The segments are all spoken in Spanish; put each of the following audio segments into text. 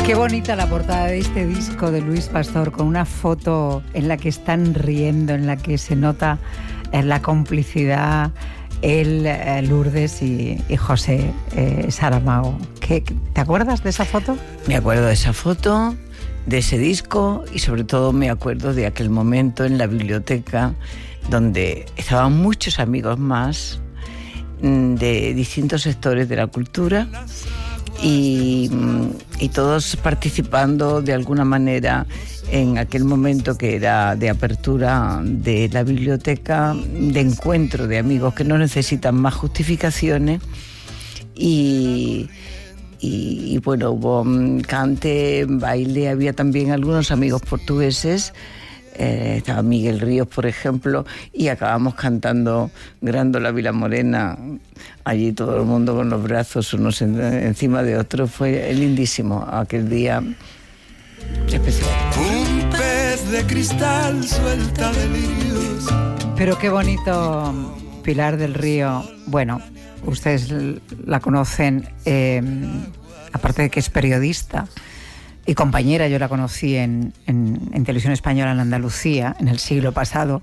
Qué bonita la portada de este disco de Luis Pastor, con una foto en la que están riendo, en la que se nota la complicidad, Lourdes y José Saramago. ¿Te acuerdas de esa foto? Me acuerdo de esa foto, de ese disco, y sobre todo me acuerdo de aquel momento en la biblioteca donde estaban muchos amigos más de distintos sectores de la cultura y todos participando de alguna manera en aquel momento que era de apertura de la biblioteca, de encuentro de amigos que no necesitan más justificaciones y bueno, hubo cante, baile, había también algunos amigos portugueses. Estaba Miguel Ríos, por ejemplo, y acabamos cantando Grándola Vila Morena, allí todo el mundo con los brazos unos encima de otros. Fue lindísimo aquel día especial. Un pez de cristal suelta delirios. Pero qué bonito, Pilar del Río. Bueno, ustedes la conocen, aparte de que es periodista y compañera. Yo la conocí en Televisión Española en Andalucía, en el siglo pasado.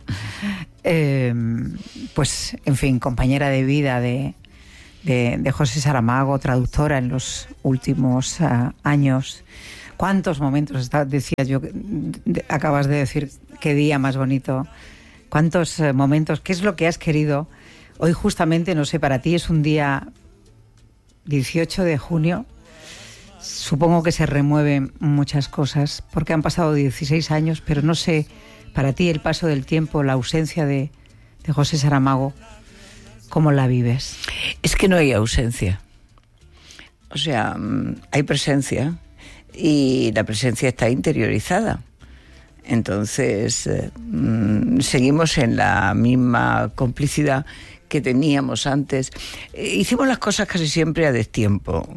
Pues, en fin, compañera de vida de José Saramago, traductora en los últimos años. ¿Cuántos momentos, decías yo, acabas de decir, qué día más bonito? ¿Cuántos momentos? ¿Qué es lo que has querido? Hoy justamente, no sé, para ti es un día 18 de junio. Supongo que se remueven muchas cosas, porque han pasado 16 años, pero no sé, para ti el paso del tiempo, la ausencia de José Saramago, ¿cómo la vives? Es que no hay ausencia. O sea, hay presencia y la presencia está interiorizada. Entonces, seguimos en la misma complicidad que teníamos antes. Hicimos las cosas casi siempre a destiempo.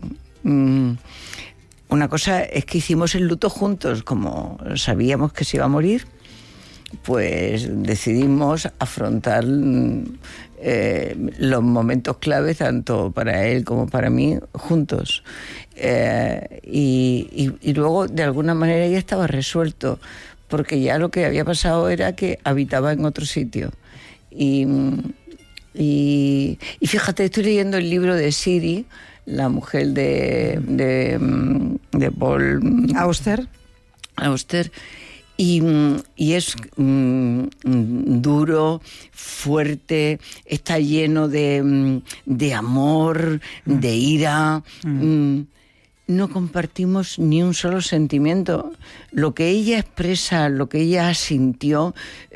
Una cosa es que hicimos el luto juntos, como sabíamos que se iba a morir, pues decidimos afrontar los momentos claves, tanto para él como para mí, juntos. Y luego, de alguna manera, ya estaba resuelto, porque ya lo que había pasado era que habitaba en otro sitio. Y fíjate, estoy leyendo el libro de Siri, la mujer de Paul Auster, y es duro, fuerte, está lleno de amor, de ira. No compartimos ni un solo sentimiento. Lo que ella expresa, lo que ella sintió,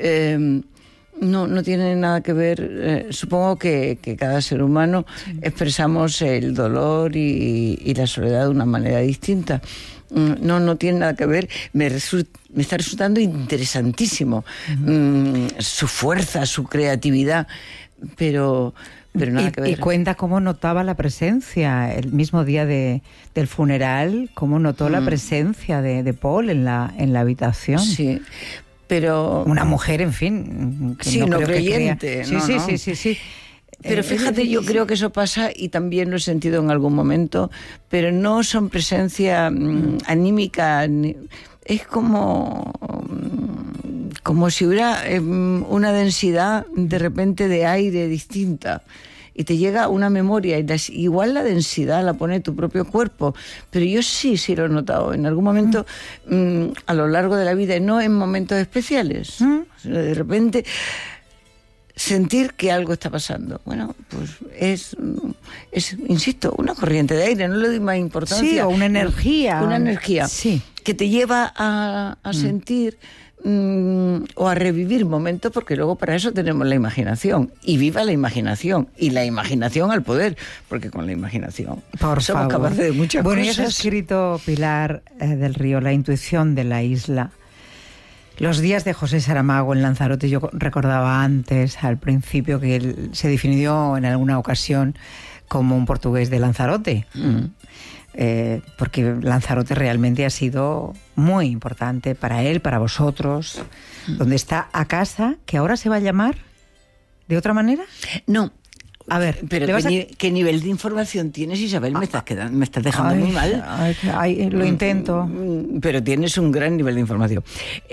no tiene nada que ver. Supongo que cada ser humano expresamos el dolor y la soledad de una manera distinta. No tiene nada que ver. Me está resultando interesantísimo su fuerza, su creatividad, pero nada que ver. Y cuenta cómo notaba la presencia el mismo día del funeral, cómo notó la presencia de Paul en la habitación. Sí. Pero una mujer, en fin, que sí, no creyente. Sí. Pero fíjate, yo creo que eso pasa, y también lo he sentido en algún momento, pero no son presencia anímica. Es como si hubiera una densidad de repente de aire distinta. Y te llega una memoria, y igual la densidad la pone tu propio cuerpo, pero yo sí lo he notado en algún momento a lo largo de la vida, y no en momentos especiales. De repente sentir que algo está pasando. Bueno, pues es insisto, una corriente de aire, no le doy más importancia. Sí, o una energía. Una energía que te lleva a sentir o a revivir momentos, porque luego para eso tenemos la imaginación, y viva la imaginación, y la imaginación al poder, porque con la imaginación somos capaces de muchas cosas. Bueno, ya has escrito, Pilar del Río, La intuición de la isla. Los días de José Saramago en Lanzarote. Yo recordaba antes, al principio, que él se definió en alguna ocasión como un portugués de Lanzarote. Porque Lanzarote realmente ha sido muy importante para él, para vosotros, donde está a casa, que ahora se va a llamar de otra manera. No, A ver, pero ¿qué nivel de información tienes, Isabel? Me estás dejando muy mal. Lo intento. Pero tienes un gran nivel de información.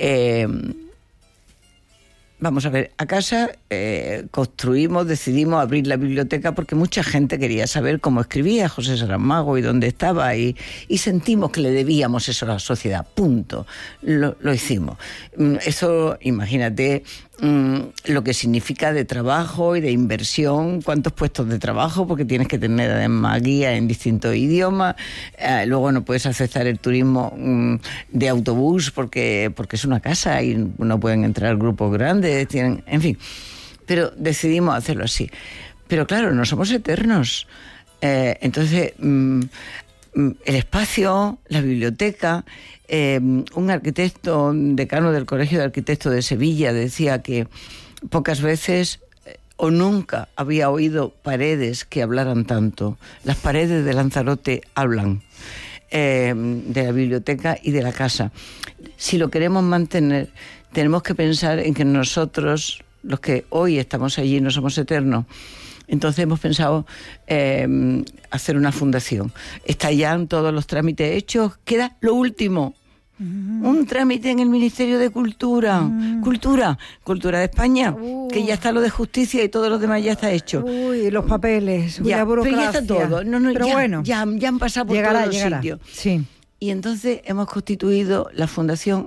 Vamos a ver, a casa decidimos abrir la biblioteca porque mucha gente quería saber cómo escribía José Saramago y dónde estaba, y sentimos que le debíamos eso a la sociedad, punto. Lo hicimos. Eso, imagínate lo que significa de trabajo y de inversión, cuántos puestos de trabajo, porque tienes que tener además guías en distintos idiomas, luego no puedes aceptar el turismo de autobús porque es una casa y no pueden entrar grupos grandes, en fin, pero decidimos hacerlo así. Pero claro, no somos eternos, entonces el espacio, la biblioteca. Un arquitecto, decano del Colegio de Arquitectos de Sevilla, decía que pocas veces o nunca había oído paredes que hablaran tanto. Las paredes de Lanzarote hablan de la biblioteca y de la casa. Si lo queremos mantener, tenemos que pensar en que nosotros, los que hoy estamos allí, no somos eternos. Entonces hemos pensado hacer una fundación. Están ya todos los trámites hechos, queda lo último. Un trámite en el Ministerio de Cultura. Cultura de España, que ya está lo de justicia y todo lo demás ya está hecho. Los papeles, ya, la burocracia. Pero ya está todo. Pero ya, bueno, ya han pasado por todos los sitios. Sí. Y entonces hemos constituido la Fundación